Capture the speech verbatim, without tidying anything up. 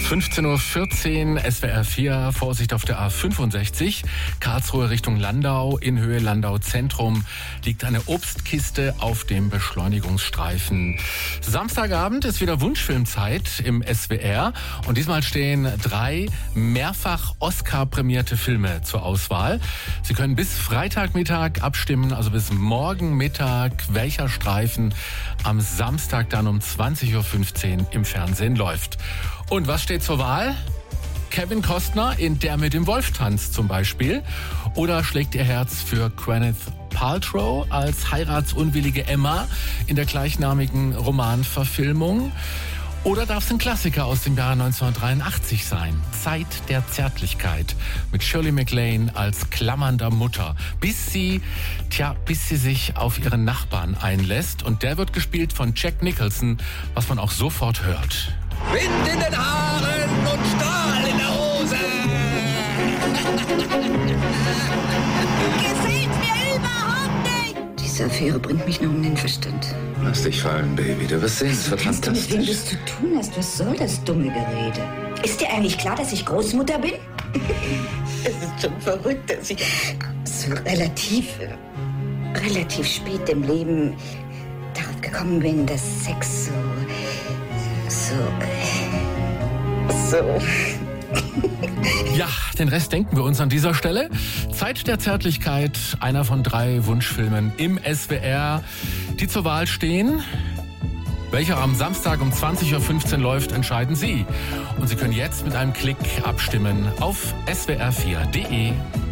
fünfzehn Uhr vierzehn, S W R vier, Vorsicht auf der A fünfundsechzig, Karlsruhe Richtung Landau, in Höhe Landau Zentrum, liegt eine Obstkiste auf dem Beschleunigungsstreifen. Samstagabend ist wieder Wunschfilmzeit im S W R und diesmal stehen drei mehrfach Oscar-prämierte Filme zur Auswahl. Sie können bis Freitagmittag abstimmen, also bis morgen Mittag, welcher Streifen am Samstag dann um zwanzig Uhr fünfzehn im Fernsehen läuft. Und was steht zur Wahl? Kevin Costner in Der mit dem Wolf tanzt zum Beispiel. Oder schlägt ihr Herz für Gwyneth Paltrow als heiratsunwillige Emma in der gleichnamigen Romanverfilmung? Oder darf es ein Klassiker aus dem Jahr neunzehnhundertdreiundachtzig sein? Zeit der Zärtlichkeit mit Shirley MacLaine als klammernder Mutter, bis sie, tja, bis sie sich auf ihren Nachbarn einlässt. Und der wird gespielt von Jack Nicholson, was man auch sofort hört. Wind in den Haaren und Strahl in der Hose. Gefällt mir überhaupt nicht. Diese Affäre bringt mich noch um den Verstand. Lass dich fallen, Baby. Du wirst sehen, es wird Weißt du, mit wem du fantastisch. es zu tun hast? Was soll das dumme Gerede? Ist dir eigentlich klar, dass ich Großmutter bin? Es ist schon verrückt, dass ich so relativ, äh, relativ spät im Leben darauf gekommen bin, dass Sex so, so, äh, so... Ja, den Rest denken wir uns an dieser Stelle. Zeit der Zärtlichkeit, einer von drei Wunschfilmen im S W R, die zur Wahl stehen. Welcher am Samstag um zwanzig Uhr fünfzehn läuft, entscheiden Sie. Und Sie können jetzt mit einem Klick abstimmen auf S W R vier punkt de.